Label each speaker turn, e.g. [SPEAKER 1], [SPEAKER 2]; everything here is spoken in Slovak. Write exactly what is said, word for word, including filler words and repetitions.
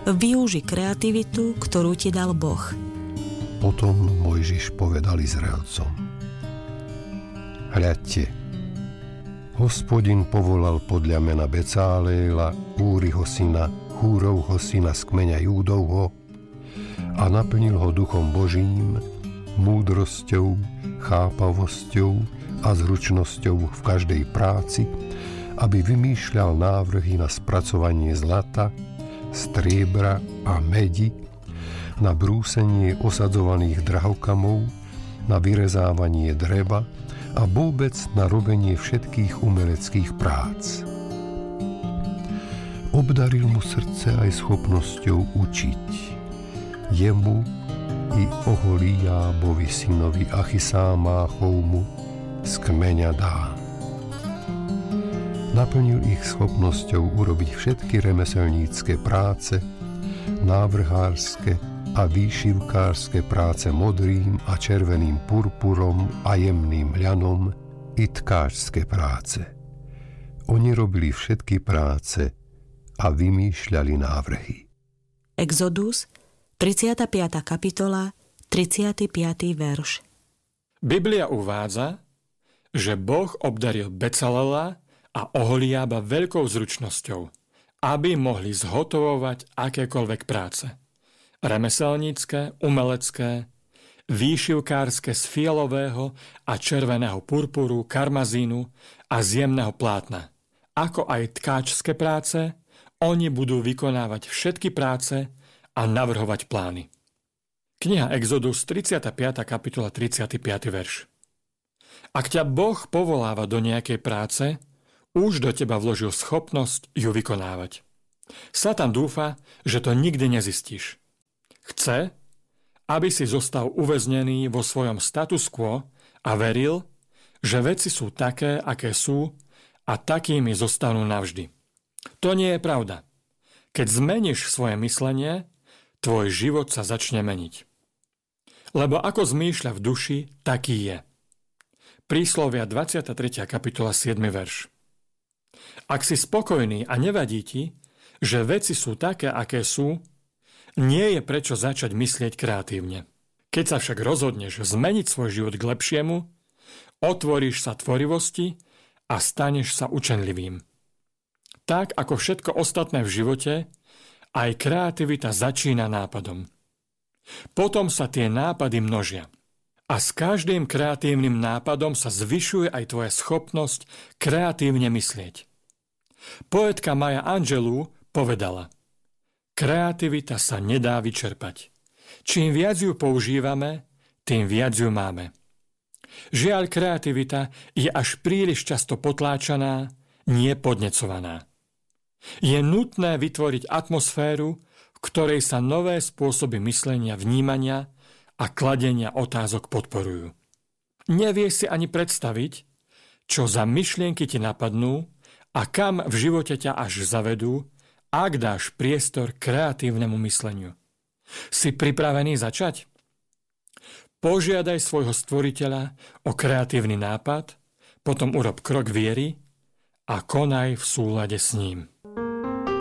[SPEAKER 1] Využi kreativitu, ktorú ti dal Boh.
[SPEAKER 2] Potom Mojžiš povedal Izraelcom: Hľadte, Hospodin povolal podľa mena Becáléla, Úriho syna, Húrovho syna z kmeňa Júdovho a naplnil ho duchom Božím, múdrosťou, chápavosťou a zručnosťou v každej práci, aby vymýšľal návrhy na spracovanie zlata, striebra a medi, na brúsenie osadzovaných drahokamov, na vyrezávanie dreva a vôbec na robenie všetkých umeleckých prác. Obdaril mu srdce aj schopnosťou učiť. Jemu i Oholiábovi synovi Achisámáchovmu z kmeňa Dán. Naplnil ich schopnosťou urobiť všetky remeselnícke práce, návrhárske a výšivkárske práce modrým a červeným purpurom a jemným ľanom i tkáčske práce. Oni robili všetky práce a vymýšľali návrhy.
[SPEAKER 1] Exodus, tridsiata piata kapitola, tridsiaty piaty verš.
[SPEAKER 3] Biblia uvádza, že Boh obdaril Becalela a Oholiába veľkou zručnosťou, aby mohli zhotovovať akékoľvek práce. Remeselnícke, umelecké, výšivkárske z fialového a červeného purpuru, karmazínu a z jemného plátna. Ako aj tkáčske práce, oni budú vykonávať všetky práce a navrhovať plány. Kniha Exodus, tridsiata piata kapitola, tridsiaty piaty verš. Ak ťa Boh povoláva do nejakej práce, už do teba vložil schopnosť ju vykonávať. Satan dúfa, že to nikdy nezistíš. Chce, aby si zostal uväznený vo svojom status quo a veril, že veci sú také, aké sú a takými zostanú navždy. To nie je pravda. Keď zmeníš svoje myslenie, tvoj život sa začne meniť. Lebo ako zmýšľa v duši, taký je. Príslovia dvadsiata tretia kapitola, siedmy verš. Ak si spokojný a nevadí ti, že veci sú také, aké sú, nie je prečo začať myslieť kreatívne. Keď sa však rozhodneš zmeniť svoj život k lepšiemu, otvoríš sa tvorivosti a staneš sa učenlivým. Tak ako všetko ostatné v živote, aj kreativita začína nápadom. Potom sa tie nápady množia. A s každým kreatívnym nápadom sa zvyšuje aj tvoja schopnosť kreatívne myslieť. Poetka Maya Angelou povedala: kreativita sa nedá vyčerpať. Čím viac ju používame, tým viac ju máme. Žiaľ, kreativita je až príliš často potláčaná, nie podnecovaná. Je nutné vytvoriť atmosféru, v ktorej sa nové spôsoby myslenia, vnímania a kladenia otázok podporujú. Nevieš si ani predstaviť, čo za myšlienky ti napadnú a kam v živote ťa až zavedú, ak dáš priestor kreatívnemu mysleniu. Si pripravený začať? Požiadaj svojho stvoriteľa o kreatívny nápad, potom urob krok viery a konaj v súlade s ním.